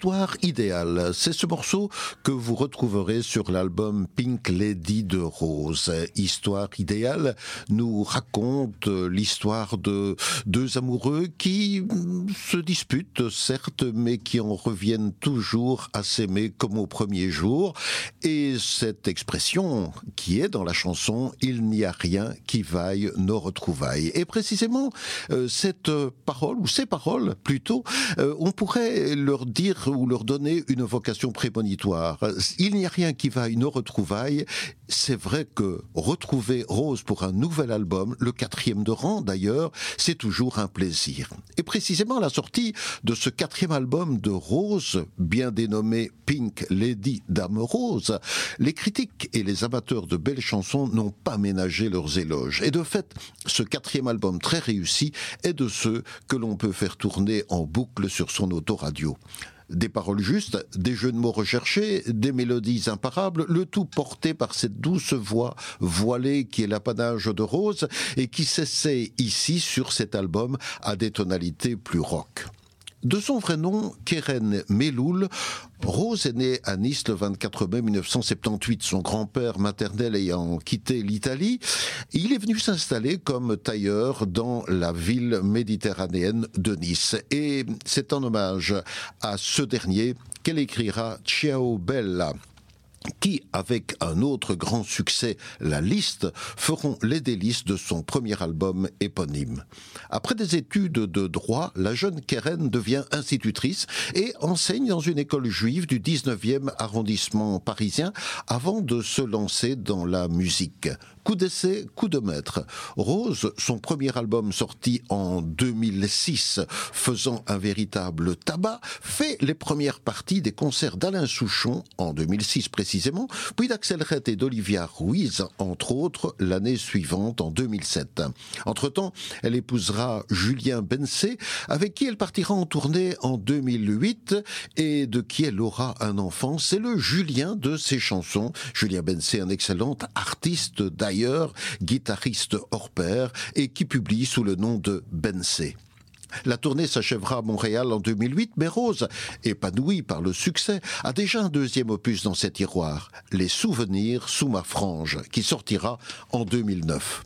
Histoire idéale, c'est ce morceau que vous retrouverez sur l'album Pink Lady de Rose. Histoire idéale nous raconte l'histoire de deux amoureux qui se disputent, certes, mais qui en reviennent toujours à s'aimer comme au premier jour. Et cette expression qui est dans la chanson « Il n'y a rien qui vaille nos retrouvailles ». Et précisément, cette parole, ou ces paroles plutôt, on pourrait leur dire ou leur donner une vocation prémonitoire. Il n'y a rien qui vaille nos retrouvailles. C'est vrai que retrouver Rose pour un nouvel album, le 4e de rang d'ailleurs, c'est toujours un plaisir. Et précisément à la sortie de ce 4e album de Rose, bien dénommé Pink Lady Dame Rose, les critiques et les amateurs de belles chansons n'ont pas ménagé leurs éloges. Et de fait, ce 4e album très réussi est de ceux que l'on peut faire tourner en boucle sur son autoradio. Des paroles justes, des jeux de mots recherchés, des mélodies imparables, le tout porté par cette douce voix voilée qui est l'apanage de Rose et qui s'essaie ici sur cet album à des tonalités plus rock. De son vrai nom, Keren Meloul, Rose est née à Nice le 24 mai 1978, son grand-père maternel ayant quitté l'Italie. Il est venu s'installer comme tailleur dans la ville méditerranéenne de Nice. Et c'est en hommage à ce dernier qu'elle écrira Ciao Bella, qui, avec un autre grand succès, La Liste, feront les délices de son premier album éponyme. Après des études de droit, la jeune Keren devient institutrice et enseigne dans une école juive du 19e arrondissement parisien avant de se lancer dans la musique. Coup d'essai, coup de maître. Rose, son premier album sorti en 2006, faisant un véritable tabac, fait les premières parties des concerts d'Alain Souchon, en 2006 précisément, puis d'Axel Red et d'Olivia Ruiz, entre autres, l'année suivante, en 2007. Entre-temps, elle épousera Julien Bensé, avec qui elle partira en tournée en 2008, et de qui elle aura un enfant. C'est le Julien de ses chansons. Julien Bensé, un excellent artiste d'ailleurs, guitariste hors pair, et qui publie sous le nom de Bensé. La tournée s'achèvera à Montréal en 2008, mais Rose, épanouie par le succès, a déjà un deuxième opus dans ses tiroirs, Les Souvenirs sous ma frange, qui sortira en 2009.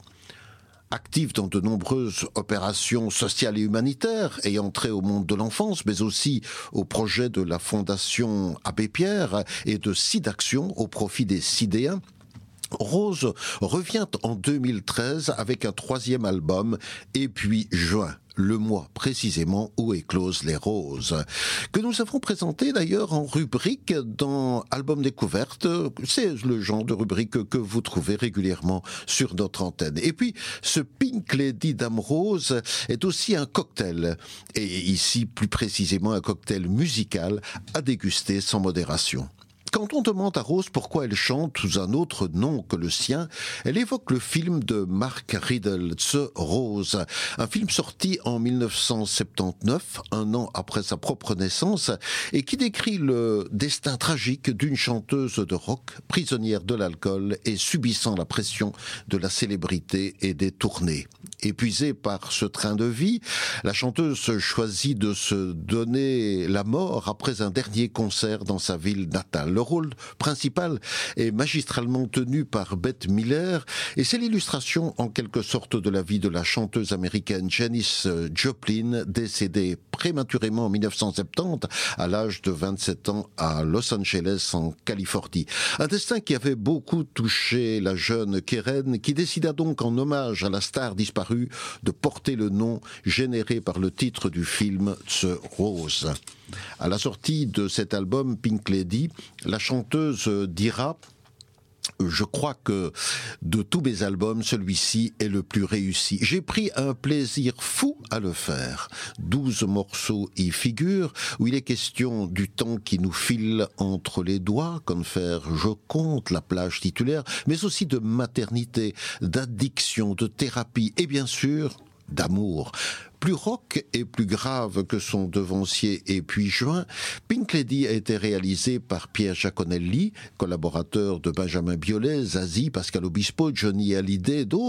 Active dans de nombreuses opérations sociales et humanitaires ayant trait au monde de l'enfance, mais aussi au projet de la Fondation Abbé Pierre et de SIDAction au profit des Sidéens, Rose revient en 2013 avec un 3e album, et puis Juin, le mois précisément où éclosent les roses, que nous avons présenté d'ailleurs en rubrique dans Album Découverte. C'est le genre de rubrique que vous trouvez régulièrement sur notre antenne. Et puis, ce Pink Lady Dame Rose est aussi un cocktail, et ici plus précisément un cocktail musical à déguster sans modération. Quand on demande à Rose pourquoi elle chante sous un autre nom que le sien, elle évoque le film de Mark Riddle, The Rose, un film sorti en 1979, un an après sa propre naissance, et qui décrit le destin tragique d'une chanteuse de rock, prisonnière de l'alcool et subissant la pression de la célébrité et des tournées. Épuisée par ce train de vie, la chanteuse choisit de se donner la mort après un dernier concert dans sa ville natale. Le rôle principal est magistralement tenu par Bette Miller et c'est l'illustration en quelque sorte de la vie de la chanteuse américaine Janis Joplin, décédée prématurément en 1970 à l'âge de 27 ans à Los Angeles en Californie. Un destin qui avait beaucoup touché la jeune Keren, qui décida donc en hommage à la star disparue de porter le nom généré par le titre du film The Rose. À la sortie de cet album Pink Lady, la chanteuse dira « Je crois que de tous mes albums, celui-ci est le plus réussi. J'ai pris un plaisir fou à le faire. 12 morceaux y figurent, où il est question du temps qui nous file entre les doigts, comme faire Je compte, la plage titulaire, mais aussi de maternité, d'addiction, de thérapie et bien sûr d'amour. Plus rock et plus grave que son devancier et puis Juin, Pink Lady a été réalisé par Pierre Giaconelli, collaborateur de Benjamin Biolay, Zazie, Pascal Obispo, Johnny Hallyday, d'autres.